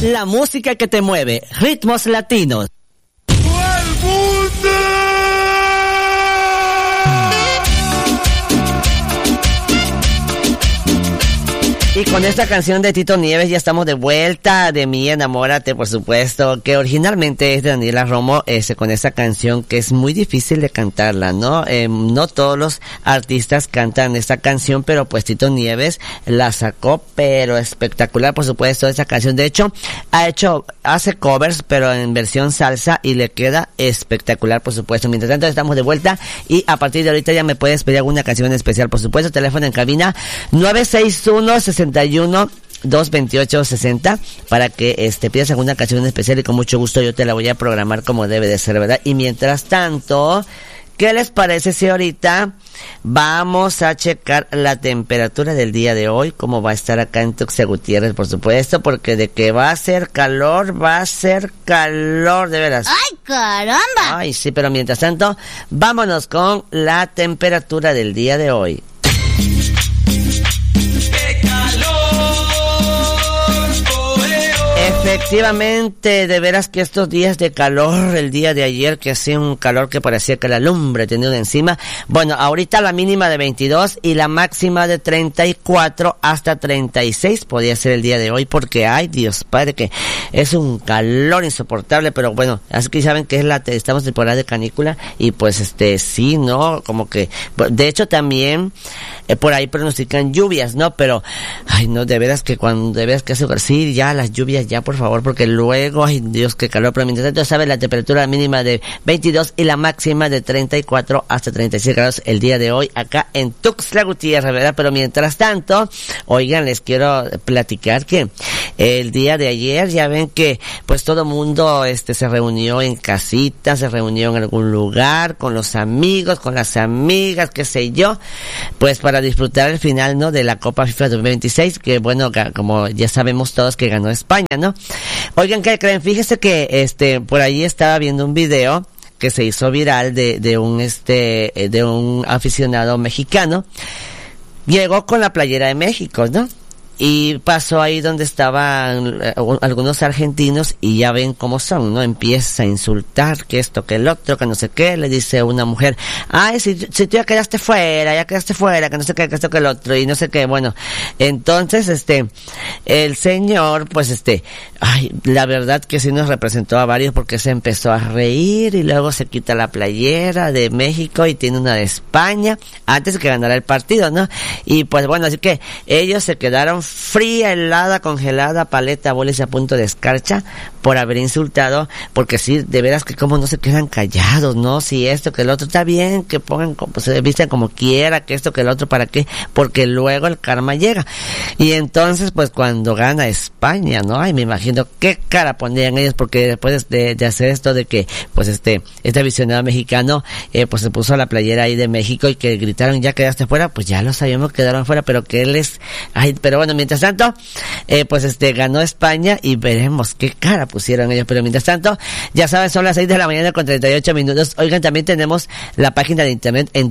la música que te mueve, ritmos latinos. Y con esta canción de Tito Nieves ya estamos de vuelta, de mí enamórate, por supuesto, que originalmente es de Daniela Romo, con esta canción que es muy difícil de cantarla, ¿no? No todos los artistas cantan esta canción, pero pues Tito Nieves la sacó, pero espectacular, por supuesto, esta canción. De hecho, hace covers, pero en versión salsa y le queda espectacular, por supuesto. Mientras tanto, estamos de vuelta y a partir de ahorita ya me puedes pedir alguna canción especial, por supuesto. Teléfono en cabina 961-228-60 para que pidas alguna canción especial y con mucho gusto yo te la voy a programar como debe de ser, ¿verdad? Y mientras tanto, ¿qué les parece si ahorita vamos a checar la temperatura del día de hoy? Cómo va a estar acá en Tuxtla Gutiérrez, por supuesto, porque de que va a ser calor, de veras. ¡Ay, caramba! Ay, sí, pero mientras tanto, vámonos con la temperatura del día de hoy. Efectivamente, de veras que estos días de calor, el día de ayer que hacía un calor que parecía que la lumbre tenía una encima, bueno, ahorita la mínima de 22 y la máxima de 34 hasta 36 podía ser el día de hoy, porque ay Dios Padre, que es un calor insoportable, pero bueno, así que saben que estamos en temporada de canícula y pues sí, ¿no? Como que, de hecho también por ahí pronostican lluvias, ¿no? Pero, ay no, de veras que cuando de veras que hace, sí, ya las lluvias ya, por favor, porque luego, ay Dios, qué calor, pero mientras tanto, ¿sabes? La temperatura mínima de 22 y la máxima de 34 hasta 36 grados el día de hoy acá en Tuxtla Gutiérrez, ¿verdad? Pero mientras tanto, oigan, les quiero platicar que el día de ayer, ya ven que pues todo mundo se reunió en casita, se reunió en algún lugar, con los amigos, con las amigas, qué sé yo, pues para disfrutar el final, ¿no? De la Copa FIFA 2026, que bueno, como ya sabemos todos que ganó España, ¿no? Oigan, ¿qué creen? Fíjese que por ahí estaba viendo un video que se hizo viral de un aficionado mexicano. Llegó con la playera de México, ¿no? Y pasó ahí donde estaban algunos argentinos y ya ven cómo son, ¿no? Empieza a insultar que esto, que el otro, que no sé qué. Le dice una mujer, ay, si tú ya quedaste fuera, que no sé qué, que esto, que el otro, y no sé qué. Bueno, entonces, el señor, pues ay, la verdad que sí nos representó a varios porque se empezó a reír y luego se quita la playera de México y tiene una de España antes de que ganara el partido, ¿no? Y pues bueno, así que ellos se quedaron fría, helada, congelada, paleta, boles a punto de escarcha por haber insultado, porque sí, de veras que como no se quedan callados, ¿no? Si esto, que el otro, está bien, que pongan, pues, se vistan como quiera, que esto, que el otro, ¿para qué? Porque luego el karma llega. Y entonces, pues cuando gana España, ¿no? Ay, me imagino qué cara pondrían ellos, porque después de hacer esto de que, pues este aficionado mexicano, pues se puso la playera ahí de México y que gritaron, ya quedaste fuera, pues ya lo sabíamos, quedaron fuera, pero que él es, ay, pero bueno, mientras tanto, pues ganó España y veremos qué cara pusieron ellos. Pero mientras tanto, ya saben, son las 6 de la mañana con 38 minutos. Oigan, también tenemos la página de internet en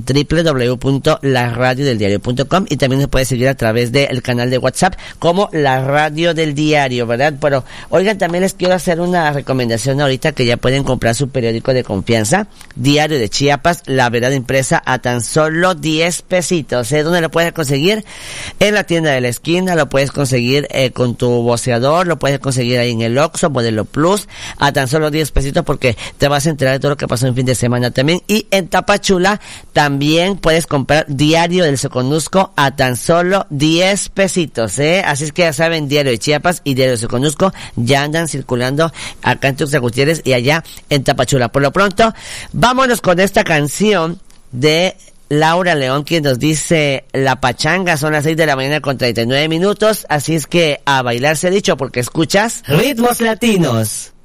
www.laradiodeldiario.com y también nos puede seguir a través del canal de WhatsApp como La Radio del Diario, ¿verdad? Pero, oigan, también les quiero hacer una recomendación ahorita que ya pueden comprar su periódico de confianza, Diario de Chiapas, La Verdad Impresa, a tan solo 10 pesitos. ¿Dónde lo puedes conseguir? En la tienda de la esquina, lo puedes conseguir con tu voceador, lo puedes conseguir ahí en el Oxxo, Modelo Plus, a tan solo 10 pesitos porque te vas a enterar de todo lo que pasó en fin de semana también. Y en Tapachula también puedes comprar Diario del Soconusco a tan solo 10 pesitos, Así es que ya saben, Diario de Chiapas y Diario del Soconusco ya andan circulando acá en Tuxtla Gutiérrez y allá en Tapachula. Por lo pronto, vámonos con esta canción de Laura León, quien nos dice La Pachanga. Son las 6 de la mañana con 39 minutos, así es que a bailar se ha dicho, porque escuchas Ritmos Latinos.